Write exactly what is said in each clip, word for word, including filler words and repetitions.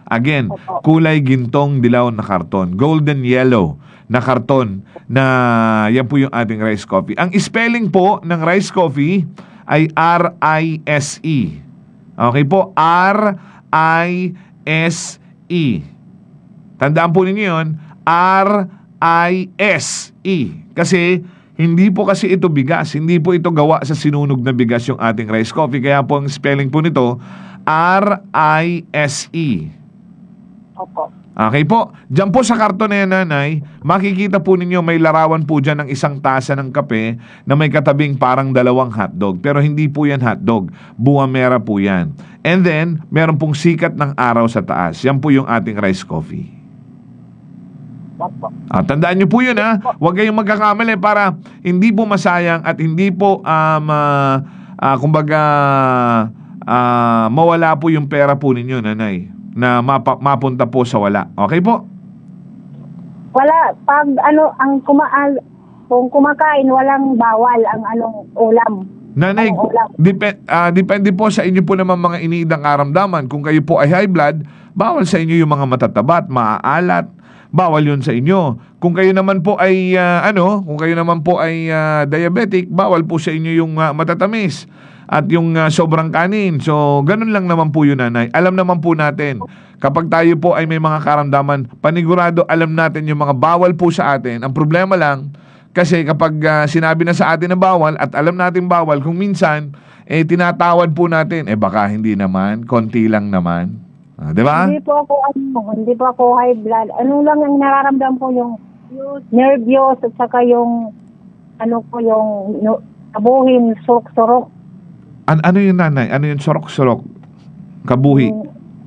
Again, Opo. kulay gintong dilaw na karton. Golden yellow na karton na yan po yung ating rice coffee. Ang spelling po ng rice coffee ay R I S E. Okay po? R I S E. Tandaan po ninyo yun. R I S E. Kasi hindi po kasi ito bigas. Hindi po ito gawa sa sinunog na bigas yung ating rice coffee. Kaya po ang spelling po nito, R I S E. Opo. Okay po. Diyan po sa karton na yan, nanay, makikita po ninyo may larawan po dyan ng isang tasa ng kape na may katabing parang dalawang hotdog. Pero hindi po yan hotdog. Buwamera po yan. And then, meron pong sikat ng araw sa taas. Yan po yung ating rice coffee. Opo. Ah, tandaan nyo po yun, ha. Huwag kayong magkakamali para hindi po masayang at hindi po, um, uh, uh, kumbaga, uh, mawala po yung pera po ninyo, nanay, na mapa, mapunta po sa wala. Okay po? Wala. Pag ano, ang kumaan, kung kumakain, walang bawal ang anong ulam. Nanay, Anong ulam. depend, uh, depende po sa inyo po naman mga iniidang karamdaman. Kung kayo po ay high blood, bawal sa inyo yung mga matataba at maaalat. Bawal yun sa inyo. Kung kayo naman po ay uh, ano, kung kayo naman po ay uh, diabetic, bawal po sa inyo yung uh, matatamis at yung uh, sobrang kanin. So, ganun lang naman po yun, nanay. Alam naman po natin, kapag tayo po ay may mga karamdaman, panigurado alam natin yung mga bawal po sa atin. Ang problema lang, kasi kapag uh, sinabi na sa atin na bawal at alam natin bawal, kung minsan, eh tinatawad po natin, eh baka hindi naman, konti lang naman. Ah, di ba? Hindi po ako, ano, hindi po ako high blood. Ano lang ang nararamdaman ko yung nervyos at saka yung, ano po yung, no, abuhin, surok-surok. An ano yung nanay? Ano yung sorok-sorok? Kabuhi? Yung,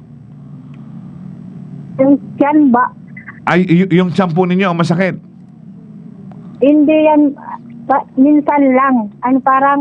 yung tiyan ba? Ay, y- yung champo ninyo ang masakit. Hindi yan, pa, minsan lang. Ano parang,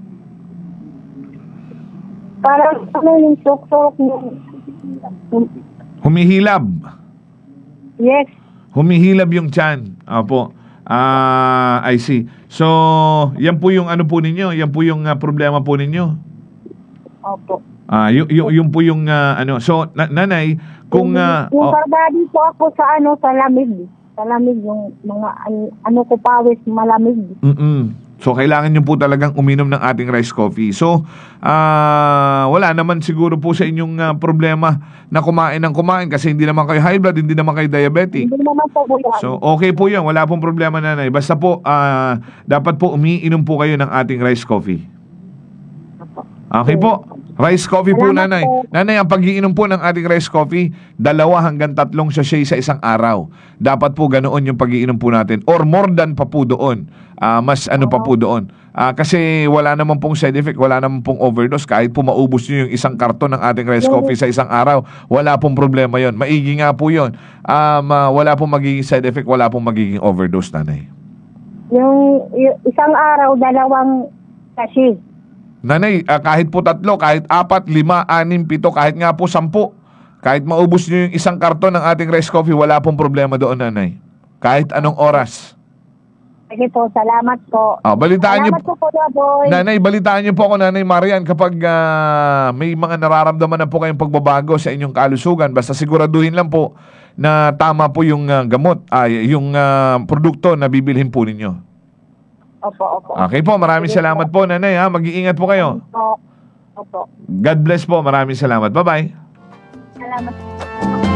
parang ano yung surok-surok yung, Humihilab. yes. Humihilab yung tiyan. Opo. Ah, I see. So, yan po yung ano po ninyo, yan po yung uh, problema po ninyo. Opo. Ah, yung yung yung po yung uh, ano. So, na- nanay, kung uh, yung oh, karbadi po ako sa ano, sa lamig. Sa lamig, yung mga, an- ano ko pawis, malamig. mm-mm. So, kailangan nyo po talagang uminom ng ating rice coffee. So, ah, wala naman siguro po sa inyong uh, problema na kumain ng kumain kasi hindi naman kayo high blood, hindi naman kayo diabetic. Hindi naman po po yan. So, okay po yan. Wala pong problema, nanay. Basta po, ah, dapat po umiinom po kayo ng ating rice coffee. Okay po. Rice coffee po, Salamat nanay. po. Nanay, ang pag-iinom po ng ating rice coffee, dalawa hanggang tatlong sachet sa isang araw. Dapat po ganoon yung pag-iinom po natin. Or more than pa po doon. Ah, mas ano pa po doon. Ah, kasi wala naman pong side effect, wala naman pong overdose. Kahit po maubos nyo yung isang karton ng ating rice coffee sa isang araw, wala pong problema yon. Maigi nga po yun. Um, ah, wala pong magiging side effect, wala pong magiging overdose, nanay. Yung, yung isang araw, dalawang sachet. Nanay, ah, kahit po tatlo, kahit apat, lima, anim, pito, kahit nga po sampu, kahit maubos nyo yung isang karton ng ating rice coffee, wala pong problema doon, nanay. Kahit anong oras. Sige po, salamat po. Ah, balitaan Salamat niyo po po, boy. Nanay, balitaan niyo po ako, Nanay Marian, kapag ah, may mga nararamdaman na po kayong pagbabago sa inyong kalusugan, basta siguraduhin lang po na tama po yung ah, gamot, ay yung ah, produkto na bibilhin po ninyo. Opo, opo. Okay po, maraming salamat po, Nanay, ha. Mag-iingat po kayo. Opo. Opo. God bless po, maraming salamat. Bye-bye. Salamat po.